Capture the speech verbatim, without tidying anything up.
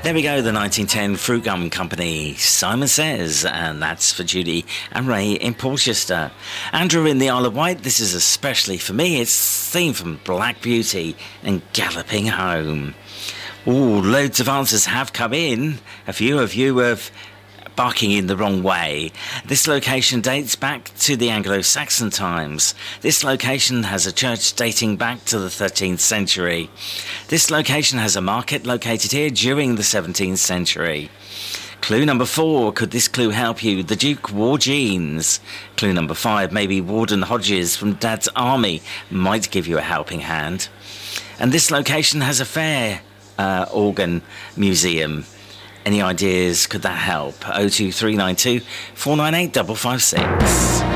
There we go, the nineteen ten Fruit Gum Company, Simon Says, and that's for Judy and Ray in Portchester. Andrew in the Isle of Wight, this is especially for me, it's theme from Black Beauty and Galloping Home. Ooh, loads of answers have come in. A few of you have barking in the wrong way. This location dates back to the Anglo-Saxon times. This location has a church dating back to the thirteenth century. This location has a market located here during the seventeenth century. Clue number four, could this clue help you? The Duke wore jeans. Clue number five, maybe Warden Hodges from Dad's Army might give you a helping hand. And this location has a fair uh, organ museum. Any ideas? Could that help? oh two three nine two, four nine eight five five six.